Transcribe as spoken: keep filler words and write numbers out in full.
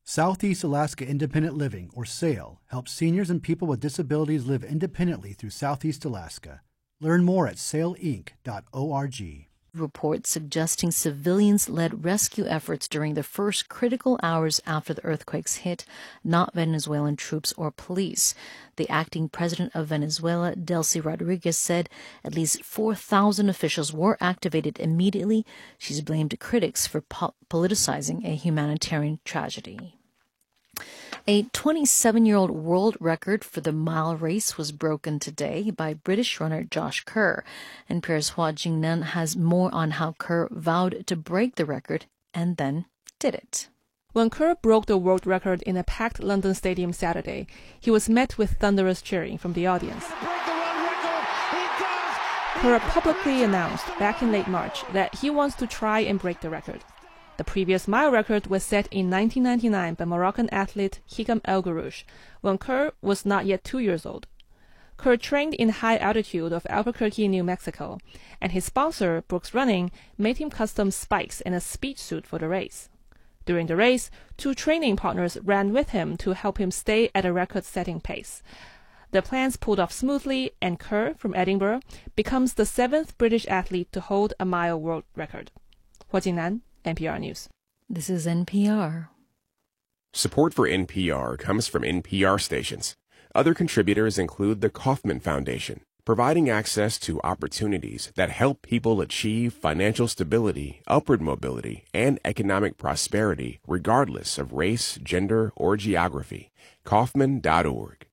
Southeast Alaska Independent Living, or SAIL, helps seniors and people with disabilities live independently through Southeast Alaska. Learn more at sail inc dot org. Reports suggesting civilians led rescue efforts during the first critical hours after the earthquakes hit, not Venezuelan troops or police. The acting president of Venezuela, Delcy Rodriguez, said at least four thousand officials were activated immediately. She's blamed critics for po- politicizing a humanitarian tragedy. A twenty-seven-year-old world record for the mile race was broken today by British runner Josh Kerr. N P R's Hua Jingnan has more on how Kerr vowed to break the record and then did it. When Kerr broke the world record in a packed London stadium Saturday, he was met with thunderous cheering from the audience. Kerr publicly announced back in late March that he wants to try and break the record. The previous mile record was set in nineteen ninety-nine by Moroccan athlete Hikam El Gurouch, when Kerr was not yet two years old. Kerr trained in high altitude of Albuquerque, New Mexico, and his sponsor, Brooks Running, made him custom spikes and a speed suit for the race. During the race, two training partners ran with him to help him stay at a record-setting pace. The plans pulled off smoothly, and Kerr, from Edinburgh, becomes the seventh British athlete to hold a mile world record. Hua Jingnan, N P R News. This is N P R. Support for N P R comes from N P R stations. Other contributors include the Kauffman Foundation, providing access to opportunities that help people achieve financial stability, upward mobility, and economic prosperity regardless of race, gender, or geography. Kauffman dot org.